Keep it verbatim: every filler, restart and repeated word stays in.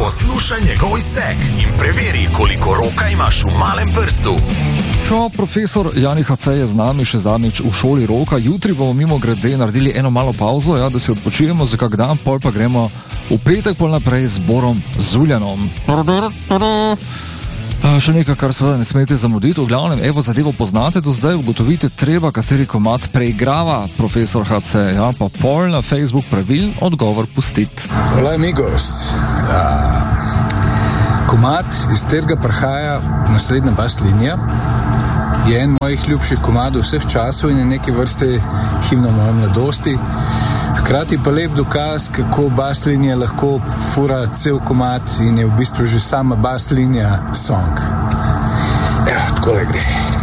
Poslušaj njegov izsek in preveri, koliko roka imaš v malem prstu. Čau, profesor Jani H C je z nami še zadnjič v šoli roka. Jutri bomo mimo grede naredili eno malo pauzo, ja, da se odpočijemo za kak dan, pol pa gremo v petek pol naprej z Borom Zuljanom. Še nekaj, kar seveda ne smete zamuditi. V glavnem, evo, zadevo poznate do zdaj, ugotovite treba, kateri komad preigrava profesor H C, ja, pa pol na Facebook pravilen odgovor pustiti. Hola amigos. Uh, komad, iz katerega prihaja naslednja bas linija, je en mojih ljubših komadov vseh časov in je neke vrste himno moje mladosti. Hkrati pa lep dokaz, kako bas linija lahko fura cel komad in je v bistvu že sama bas linija song. Evo, takole gre.